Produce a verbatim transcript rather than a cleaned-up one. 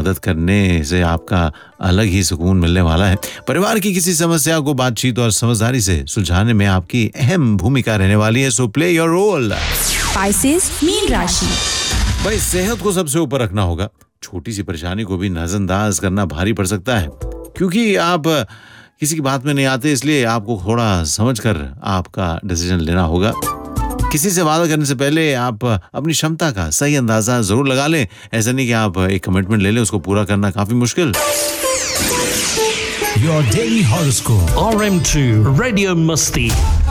मदद करने से आपका अलग ही सुकून मिलने वाला है। परिवार की किसी समस्या को बातचीत और समझदारी से सुलझाने में आपकी अहम भूमिका रहने वाली है, so play your role. Spices mean राशि। भाई सेहत को सबसे ऊपर रखना होगा। छोटी सी परेशानी को भी नजरअंदाज करना भारी पड़ सकता है, क्योंकि आप किसी की बात में नहीं आते, इसलिए आपको थोड़ा समझकर आपका डिसीजन लेना होगा। किसी से वादा करने से पहले आप अपनी क्षमता का सही अंदाजा जरूर लगा लें। ऐसा नहीं कि आप एक कमिटमेंट ले लें, उसको पूरा करना काफी मुश्किल। Your daily horoscope. R M two Radio Musti.